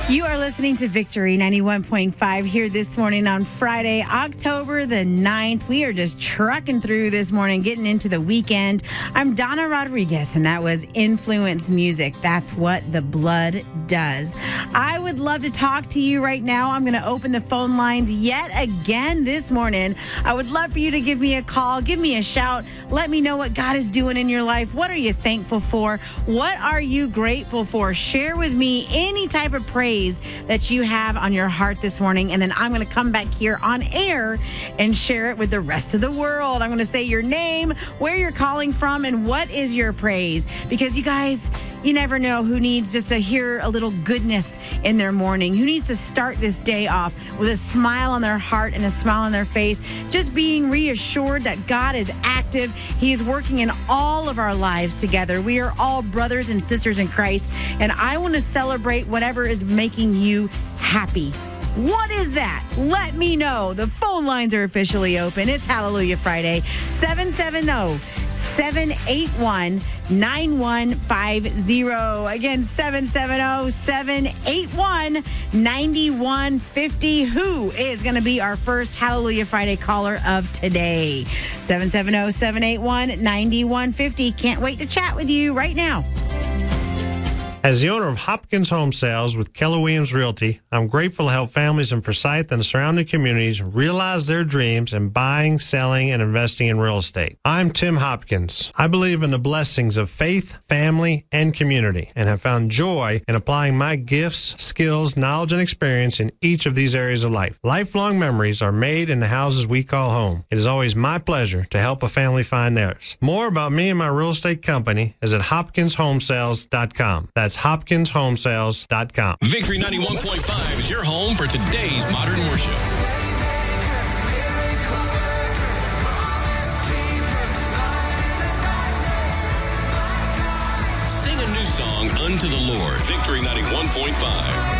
You are listening to Victory 91.5 here this morning on Friday, October the 9th. We are just trucking through this morning, getting into the weekend. I'm Donna Rodriguez, and that was Influence Music. That's what the blood does. I would love to talk to you right now. I'm going to open the phone lines yet again this morning. I would love for you to give me a call, give me a shout. Let me know what God is doing in your life. What are you thankful for? What are you grateful for? Share with me any type of praise that you have on your heart this morning, and then I'm going to come back here on air and share it with the rest of the world. I'm going to say your name, where you're calling from, and what is your praise, because you guys, you never know who needs just to hear a little goodness in their morning, who needs to start this day off with a smile on their heart and a smile on their face, just being reassured that God is active. He is working in all of our lives together. We are all brothers and sisters in Christ, and I want to celebrate whatever is making you happy. What is that? Let me know. The phone lines are officially open. It's Hallelujah Friday. 770-781-9150. Again, 770-781-9150. Who is going to be our first Hallelujah Friday caller of today? 770-781-9150. Can't wait to chat with you right now. As the owner of Hopkins Home Sales with Keller Williams Realty, I'm grateful to help families in Forsyth and the surrounding communities realize their dreams in buying, selling, and investing in real estate. I'm Tim Hopkins. I believe in the blessings of faith, family, and community, and have found joy in applying my gifts, skills, knowledge, and experience in each of these areas of life. Lifelong memories are made in the houses we call home. It is always my pleasure to help a family find theirs. More about me and my real estate company is at hopkinshomesales.com. That's hopkinshomesales.com. Victory 91.5 is your home for today's modern worship. Sing a new song unto the Lord. Victory 91.5.